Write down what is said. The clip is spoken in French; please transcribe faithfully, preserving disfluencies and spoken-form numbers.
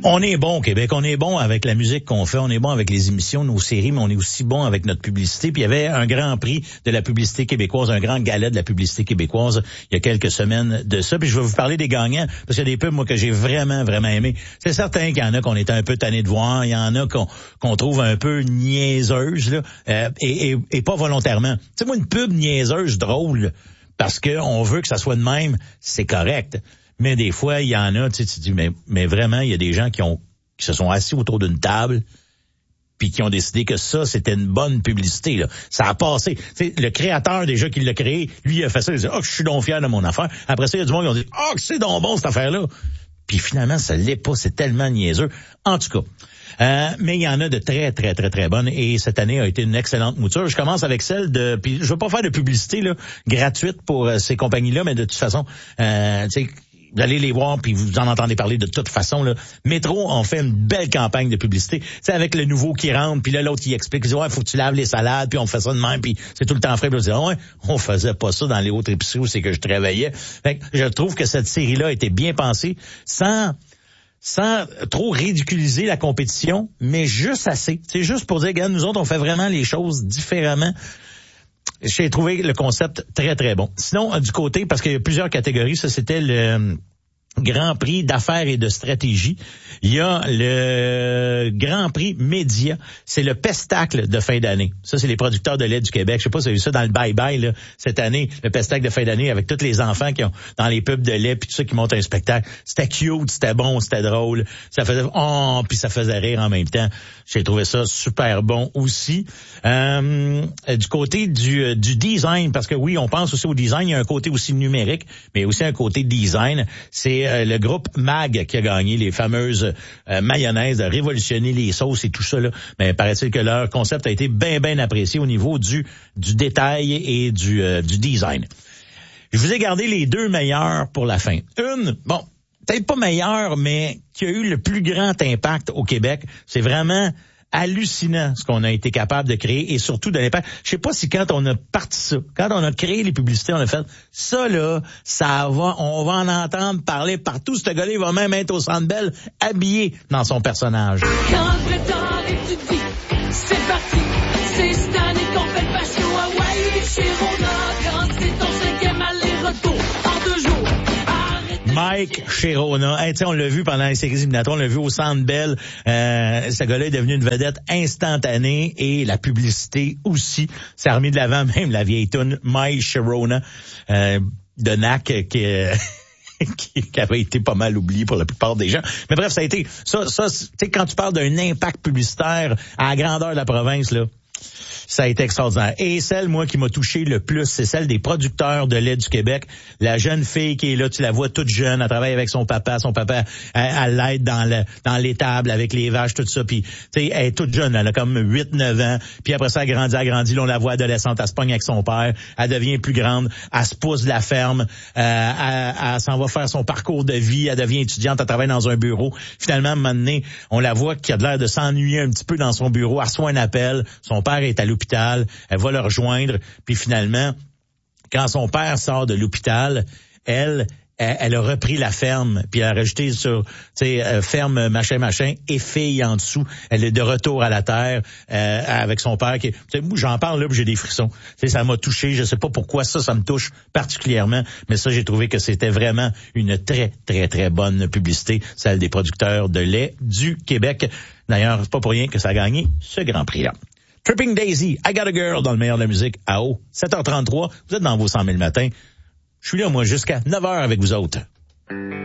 On est bon au Québec, on est bon avec la musique qu'on fait, on est bon avec les émissions, nos séries, mais on est aussi bon avec notre publicité. Puis il y avait un grand prix de la publicité québécoise, un grand gala de la publicité québécoise il y a quelques semaines de ça. Puis je vais vous parler des gagnants, parce qu'il y a des pubs, moi, que j'ai vraiment, vraiment aimé. C'est certain qu'il y en a qu'on était un peu tanné de voir, il y en a qu'on qu'on trouve un peu niaiseuse, là, euh, et, et, et pas volontairement. Tu sais, moi, une pub niaiseuse, drôle, parce qu'on veut que ça soit de même, c'est correct. Mais des fois, il y en a, tu sais, tu dis, mais, mais vraiment, il y a des gens qui ont, qui se sont assis autour d'une table, puis qui ont décidé que ça, c'était une bonne publicité, là. Ça a passé. Tu sais, le créateur, déjà, qui l'a créé, lui, il a fait ça, il a dit, oh, je suis donc fier de mon affaire. Après ça, il y a du monde qui ont dit, oh, que c'est donc bon, cette affaire-là. Puis finalement, ça l'est pas, c'est tellement niaiseux. En tout cas. Euh, mais il y en a de très, très, très, très bonnes, et cette année a été une excellente mouture. Je commence avec celle de, puis je veux pas faire de publicité, là, gratuite pour euh, ces compagnies-là, mais de toute façon, euh, tu sais, vous allez les voir, puis vous en entendez parler de toute façon, là. Métro ont fait une belle campagne de publicité. C'est avec le nouveau qui rentre, puis là, l'autre qui explique, il dit, ouais, faut que tu laves les salades, puis on fait ça de même, puis c'est tout le temps frais. Puis on dit, ah ouais, on faisait pas ça dans les autres épiceries où c'est que je travaillais. Fait que je trouve que cette série-là a été bien pensée, sans... sans trop ridiculiser la compétition, mais juste assez. C'est juste pour dire, regarde, nous autres, on fait vraiment les choses différemment. J'ai trouvé le concept très, très bon. Sinon, du côté, parce qu'il y a plusieurs catégories, ça, c'était le Grand Prix d'affaires et de stratégie. Il y a le Grand Prix média. C'est le pestacle de fin d'année. Ça, c'est les producteurs de lait du Québec. Je sais pas si vous avez vu ça dans le bye-bye, là, cette année. Le pestacle de fin d'année avec tous les enfants qui ont, dans les pubs de lait puis tout ça, qui montent un spectacle. C'était cute, c'était bon, c'était drôle. Ça faisait, oh, puis ça faisait rire en même temps. J'ai trouvé ça super bon aussi. Euh, du côté du, du design, parce que oui, on pense aussi au design. Il y a un côté aussi numérique, mais aussi un côté design. C'est le groupe M A G qui a gagné les fameuses euh, mayonnaises, de révolutionner les sauces et tout ça, là. Mais paraît-il que leur concept a été bien, bien apprécié au niveau du du détail et du, euh, du design. Je vous ai gardé les deux meilleurs pour la fin. Une, bon, peut-être pas meilleure, mais qui a eu le plus grand impact au Québec. C'est vraiment hallucinant ce qu'on a été capable de créer, et surtout de l'impact. Je sais pas si quand on a parti ça, quand on a créé les publicités, on a fait ça là, ça va, on va en entendre parler partout. Ce gars-là, il va même être au Centre Bell habillé dans son personnage. Quand le printemps étudie, c'est parti, c'est cette année qu'on fait le patio à Hawaii, chez Rona, quand c'est ton cinquième aller-retour en deux jours. Mike Chirona. Hey, on l'a vu pendant les séries éliminatoires, on l'a vu au Centre Bell. Euh, ce gars-là est devenu une vedette instantanée, et la publicité aussi. Ça a remis de l'avant même la vieille toune Mike Chirona euh, de N A C qui, euh, qui, qui avait été pas mal oublié pour la plupart des gens. Mais bref, ça a été ça. Ça, tu sais, quand tu parles d'un impact publicitaire à la grandeur de la province, là. Ça a été extraordinaire. Et celle, moi, qui m'a touché le plus, c'est celle des producteurs de lait du Québec. La jeune fille qui est là, tu la vois toute jeune, elle travaille avec son papa. Son papa, elle, elle l'aide dans le, dans l'étable avec les vaches, tout ça. Puis, tu sais, elle est toute jeune, elle a comme huit neuf ans. Puis après ça, elle grandit, elle grandit. Là, on la voit adolescente, elle se pogne avec son père. Elle devient plus grande. Elle se pousse de la ferme. Euh, elle, elle s'en va faire son parcours de vie. Elle devient étudiante, elle travaille dans un bureau. Finalement, à un moment donné, on la voit qui a l'air de s'ennuyer un petit peu dans son bureau. Elle reçoit un appel. Son père est à l'hôpital, elle va le rejoindre, puis finalement, quand son père sort de l'hôpital, elle, elle, elle a repris la ferme, puis elle a rajouté sur, tu sais, euh, ferme machin machin et fille en dessous. Elle est de retour à la terre euh, avec son père. Qui, tu sais, moi j'en parle là, puis j'ai des frissons. Tu sais, ça m'a touché. Je sais pas pourquoi ça, ça me touche particulièrement, mais ça, j'ai trouvé que c'était vraiment une très très très bonne publicité, celle des producteurs de lait du Québec. D'ailleurs, c'est pas pour rien que ça a gagné ce Grand Prix-là. Tripping Daisy, I Got a Girl dans le meilleur de la musique à haut. sept heures trente-trois, vous êtes dans vos cent mille matins. Je suis là, moi, jusqu'à neuf heures avec vous autres.